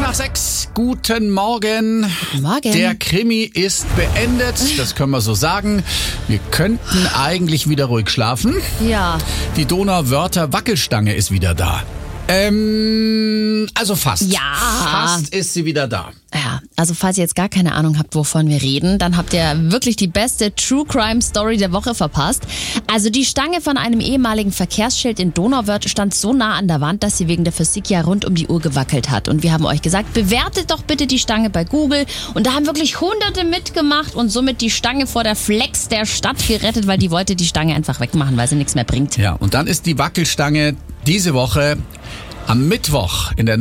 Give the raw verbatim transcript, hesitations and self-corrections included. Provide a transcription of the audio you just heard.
nach sechs. Guten Morgen. Guten Morgen. Der Krimi ist beendet, das können wir so sagen. Wir könnten eigentlich wieder ruhig schlafen. Ja. Die Donauwörther Wackelstange ist wieder da. Ähm, also fast. Ja. Fast ist sie wieder da. Ja, also falls ihr jetzt gar keine Ahnung habt, wovon wir reden, dann habt ihr wirklich die beste True Crime Story der Woche verpasst. Also die Stange von einem ehemaligen Verkehrsschild in Donauwörth stand so nah an der Wand, dass sie wegen der Physik ja rund um die Uhr gewackelt hat. Und wir haben euch gesagt, bewertet doch bitte die Stange bei Google. Und da haben wirklich Hunderte mitgemacht und somit die Stange vor der Flex der Stadt gerettet, weil die wollte die Stange einfach wegmachen, weil sie nichts mehr bringt. Ja, und dann ist die Wackelstange diese Woche am Mittwoch in der